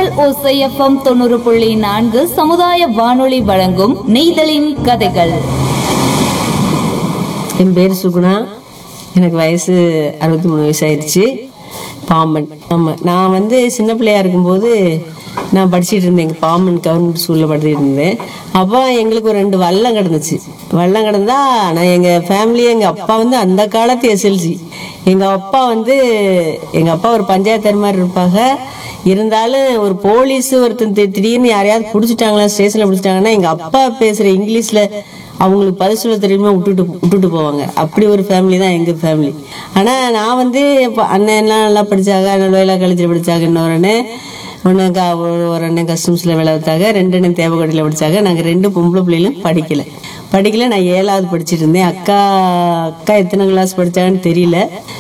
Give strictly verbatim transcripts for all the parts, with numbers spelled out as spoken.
கடல் ஓசை எஃப்எம் தொண்ணூறு புள்ளி நான்கு சமுதாய வானொலி வழங்கும் நெய்தலின் கதைகள். என் பேர் சுகுணா. எனக்கு வயசு அறுபத்தி மூணு வயசு ஆயிடுச்சு. பாம்பன். ஆமாம், நான் வந்து சின்ன பிள்ளையா இருக்கும்போது நான் படிச்சுட்டு இருந்தேன். எங்கள் பாம்பன் கவர்மெண்ட் ஸ்கூலில் படிச்சுட்டு இருந்தேன். அப்போ எங்களுக்கு ஒரு ரெண்டு வல்லம் கிடந்துச்சு. வல்லம் கிடந்தா நான் எங்கள் ஃபேமிலி, எங்கள் அப்பா வந்து அந்த காலத்து எஸ்எல்சி. எங்கள் அப்பா வந்து எங்கள் அப்பா ஒரு பஞ்சாயத்து மாதிரி இருப்பாங்க. இருந்தாலும் ஒரு போலீஸ் ஒருத்தன் திடீர்னு யாரையாவது பிடிச்சிட்டாங்களா, ஸ்டேஷனில் பிடிச்சிட்டாங்கன்னா எங்கள் அப்பா பேசுகிற இங்கிலீஷில் அவங்களுக்கு பதில் சொல்ல தெரியுமா விட்டுட்டு விட்டுட்டு போவாங்க. அப்படி ஒரு ஃபேமிலி தான் எங்கள் ஃபேமிலி. ஆனால் நான் வந்து இப்போ அண்ணன்லாம் நல்லா படித்தாங்க, வேலை காலேஜில் படித்தாங்க. இன்னொரு அண்ணன் ஒன்று கா ஒரு அண்ணன் கஸ்டம்ஸில் வேலை பார்த்தாங்க. ரெண்டு அண்ணன் தேவக்கோட்டையில் படித்தாங்க. நாங்கள் ரெண்டு பொம்பளை பிள்ளைகளும் படிக்கலை படிக்கல நான் ஏழாவது படிச்சுட்டு இருந்தேன். அக்கா அக்கா எத்தனை கிளாஸ் படித்தாங்கன்னு தெரியல.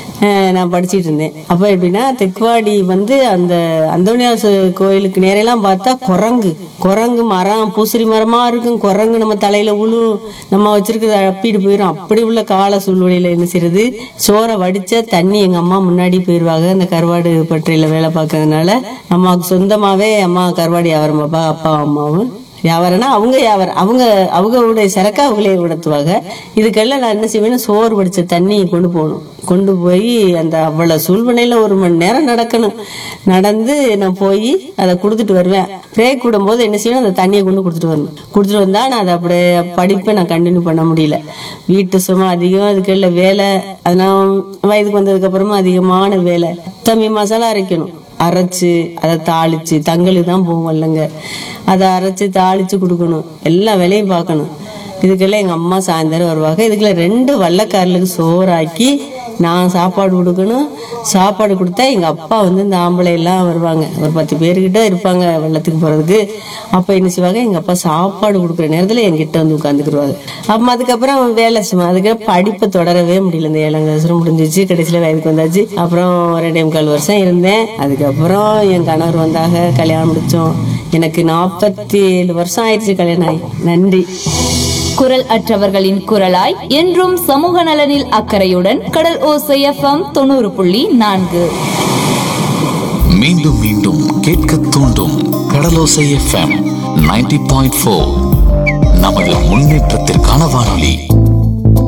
நான் படிச்சுட்டு இருந்தேன். அப்போ எப்படின்னா, தெக்குவாடி வந்து அந்த அந்தோனியார் கோயிலுக்கு நேரெல்லாம் பார்த்தா குரங்கு குரங்கு மரம், பூசரி மரமாக இருக்கும். குரங்கு நம்ம தலையில் உழு, நம்ம வச்சிருக்கிறத அப்பிட்டு போயிடும். அப்படி உள்ள கால சூழ்நிலையில் என்ன செய்யறது, சோறை வடித்த தண்ணி எங்கள் அம்மா முன்னாடி போயிடுவாங்க. அந்த கருவாடு பட்டறையில் வேலை பார்க்கறதுனால அம்மாவுக்கு சொந்தமாகவே அம்மா கருவாடு வியாபாரம் பாப்பா, அப்பா அம்மாவும் வியாபாரம்னா அவங்க வியாபாரம், அவங்க அவங்களுடைய சரக்கா அவங்களே உடத்துவாங்க. இதுக்கெல்லாம் நான் என்ன செய்வேன்னா, சோறு வடித்த தண்ணி கொண்டு போகணும். கொண்டு போய் அந்த அவ்வளோ சூழ்நிலையில் ஒரு மணி நேரம் நடக்கணும். நடந்து நான் போய் அதை கொடுத்துட்டு வருவேன். பிரேக் விடும்போது என்ன செய்வேன், அந்த தண்ணியை கொண்டு கொடுத்துட்டு வரணும். கொடுத்துட்டு வந்தால் நான் அதை அப்படியே படிப்பை நான் கண்டினியூ பண்ண முடியல. வீட்டு சும்மா அதிகம், அதுக்கெல்லாம் வேலை. அதெல்லாம் வயதுக்கு வந்ததுக்கப்புறமா அதிகமான வேலை. தம்பி மசாலா அரைக்கணும். அரைச்சி அதை தாளித்து, தங்களுக்கு தான் போவோம் இல்லைங்க, அதை அரைச்சி தாளித்து கொடுக்கணும். எல்லா வேலையும் பார்க்கணும். இதுக்கெல்லாம் எங்கள் அம்மா சாயந்தரம் வருவாங்க. இதுக்கெல்லாம் ரெண்டு வள்ளக்காரலுக்கு சோறாக்கி நான் சாப்பாடு கொடுக்கணும். சாப்பாடு கொடுத்தா எங்கள் அப்பா வந்து இந்த ஆம்பளை எல்லாம் வருவாங்க. ஒரு பத்து பேர்கிட்ட இருப்பாங்க வெள்ளத்துக்கு போகிறதுக்கு. அப்போ என்ன செய்வாங்க, எங்கள் அப்பா சாப்பாடு கொடுக்குற நேரத்தில் என்கிட்ட வந்து உட்காந்துக்கிடுவாங்க. அப்போ அதுக்கப்புறம் வேலை சும்மா அதுக்கப்புறம் படிப்பை தொடரவே முடியல. இந்த ஏழாம் கிளாஸ் முடிஞ்சிச்சு. கடைசியில் வயதுக்கு வந்தாச்சு. அப்புறம் ரெண்டே முக்கால் வருஷம் இருந்தேன். அதுக்கப்புறம் என் கணவர் வந்தாக, கல்யாணம் முடித்தோம். எனக்கு நாற்பத்தி ஏழு வருஷம் ஆயிடுச்சு கல்யாணம் ஆகி. நன்றி. குரல் அற்றவர்களின் குரலாய் என்றும் சமூக நலனில் அக்கறையுடன் கடல் ஓசை எஃப்எம் தொண்ணூறு புள்ளி நான்கு. மீண்டும் மீண்டும் கேட்க தூண்டும் கடலோசை எஃப்எம் நைன்டி பாயிண்ட் ஃபோர். நமது முன்னேற்றத்திற்கான வானொலி.